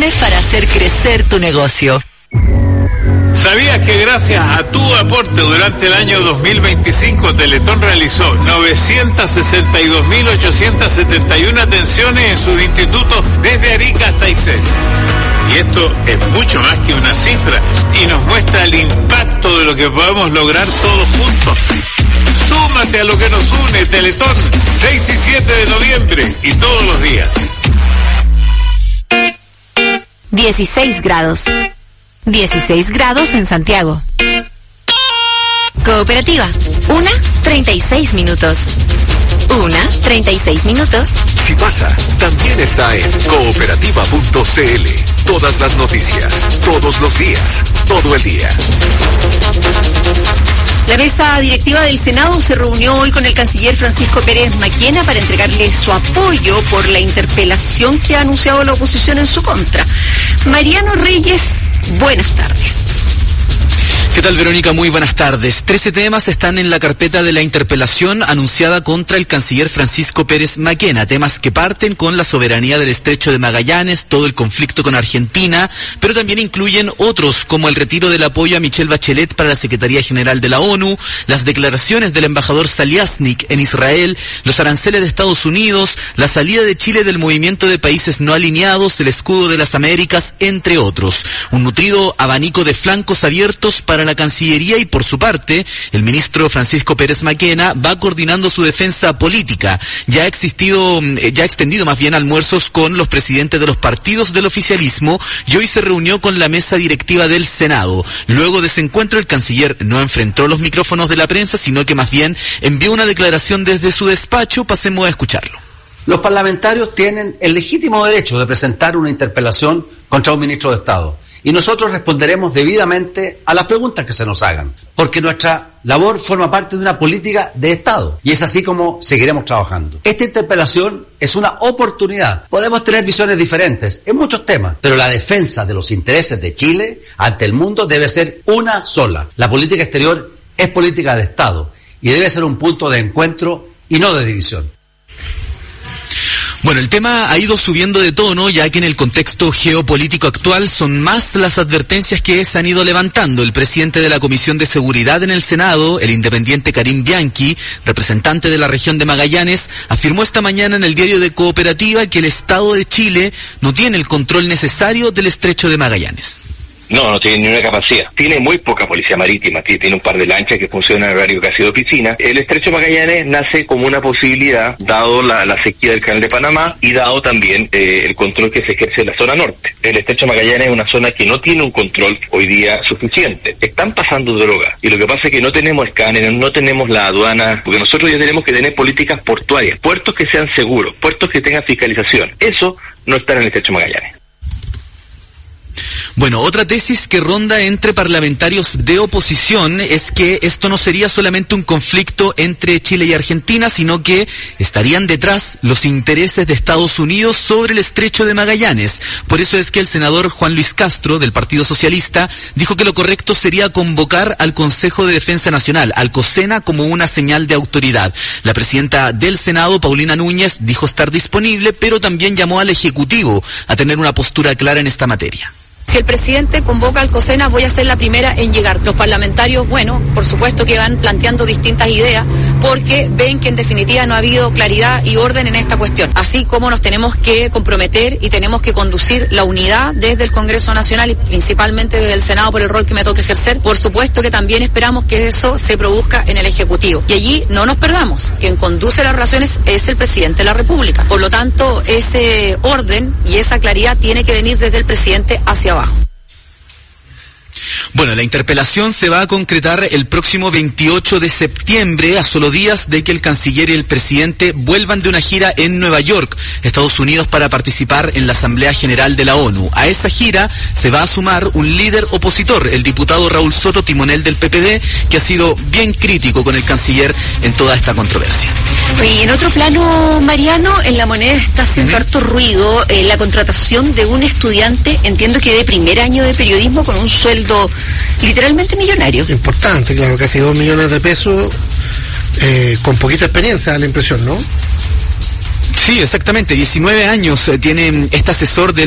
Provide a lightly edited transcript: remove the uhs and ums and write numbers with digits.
clave para hacer crecer tu negocio. ¿Sabías que gracias a tu aporte durante el año 2025 Teletón realizó 962.871 atenciones en sus institutos desde Arica hasta Aysén? Y esto es mucho más que una cifra y nos muestra el impacto de lo que podemos lograr todos juntos. Súmate a lo que nos une, Teletón, 6 y 7 de noviembre y todos los días. 16 grados. 16 grados en Santiago. Cooperativa, 1:36 minutos. 1:36 minutos. Si pasa, también está en cooperativa.cl. Todas las noticias, todos los días, todo el día. La mesa directiva del Senado se reunió hoy con el canciller Francisco Pérez Maquena para entregarle su apoyo por la interpelación que ha anunciado la oposición en su contra. Mariano Reyes, buenas tardes. ¿Qué tal, Verónica? Muy buenas tardes. 13 temas están en la carpeta de la interpelación anunciada contra el canciller Francisco Pérez Maquena. Temas que parten con la soberanía del Estrecho de Magallanes, todo el conflicto con Argentina, pero también incluyen otros como el retiro del apoyo a Michelle Bachelet para la Secretaría General de la ONU, las declaraciones del embajador Saliasnik en Israel, los aranceles de Estados Unidos, la salida de Chile del movimiento de países no alineados, el escudo de las Américas, entre otros. Un nutrido abanico de flancos abiertos para la Cancillería y, por su parte, el ministro Francisco Pérez Maquena va coordinando su defensa política. Ya ha extendido más bien almuerzos con los presidentes de los partidos del oficialismo y hoy se reunió con la mesa directiva del Senado. Luego de ese encuentro, el canciller no enfrentó los micrófonos de la prensa, sino que más bien envió una declaración desde su despacho. Pasemos a escucharlo. Los parlamentarios tienen el legítimo derecho de presentar una interpelación contra un ministro de Estado. Y nosotros responderemos debidamente a las preguntas que se nos hagan, porque nuestra labor forma parte de una política de Estado, y es así como seguiremos trabajando. Esta interpelación es una oportunidad. Podemos tener visiones diferentes en muchos temas, pero la defensa de los intereses de Chile ante el mundo debe ser una sola. La política exterior es política de Estado, y debe ser un punto de encuentro y no de división. Bueno, el tema ha ido subiendo de tono, ya que en el contexto geopolítico actual son más las advertencias que se han ido levantando. El presidente de la Comisión de Seguridad en el Senado, el independiente Karim Bianchi, representante de la región de Magallanes, afirmó esta mañana en el diario de Cooperativa que el Estado de Chile no tiene el control necesario del Estrecho de Magallanes. No tiene ni una capacidad. Tiene muy poca policía marítima, tiene un par de lanchas que funcionan en horario casi de oficina. El Estrecho de Magallanes nace como una posibilidad, dado la sequía del Canal de Panamá y dado también el control que se ejerce en la zona norte. El Estrecho de Magallanes es una zona que no tiene un control hoy día suficiente. Están pasando drogas y lo que pasa es que no tenemos escáneres, no tenemos la aduana, porque nosotros ya tenemos que tener políticas portuarias, puertos que sean seguros, puertos que tengan fiscalización. Eso no está en el Estrecho de Magallanes. Bueno, otra tesis que ronda entre parlamentarios de oposición es que esto no sería solamente un conflicto entre Chile y Argentina, sino que estarían detrás los intereses de Estados Unidos sobre el Estrecho de Magallanes. Por eso es que el senador Juan Luis Castro, del Partido Socialista, dijo que lo correcto sería convocar al Consejo de Defensa Nacional, al COSENA, como una señal de autoridad. La presidenta del Senado, Paulina Núñez, dijo estar disponible, pero también llamó al Ejecutivo a tener una postura clara en esta materia. Si el presidente convoca al COSENA, voy a ser la primera en llegar. Los parlamentarios, bueno, por supuesto que van planteando distintas ideas porque ven que en definitiva no ha habido claridad y orden en esta cuestión. Así como nos tenemos que comprometer y tenemos que conducir la unidad desde el Congreso Nacional y principalmente desde el Senado por el rol que me toca ejercer, por supuesto que también esperamos que eso se produzca en el Ejecutivo. Y allí no nos perdamos. Quien conduce las relaciones es el presidente de la República. Por lo tanto, ese orden y esa claridad tiene que venir desde el presidente hacia abajo. Bueno, la interpelación se va a concretar el próximo 28 de septiembre, a solo días de que el canciller y el presidente vuelvan de una gira en Nueva York, Estados Unidos, para participar en la Asamblea General de la ONU. A esa gira se va a sumar un líder opositor, el diputado Raúl Soto, timonel del PPD, que ha sido bien crítico con el canciller en toda esta controversia. Y en otro plano, Mariano, en La Moneda está haciendo harto ruido la contratación de un estudiante, entiendo que de primer año de periodismo, con un sueldo literalmente millonario. Importante, claro, casi 2 millones de pesos, con poquita experiencia, da la impresión, ¿no? Sí, exactamente, 19 años tiene este asesor del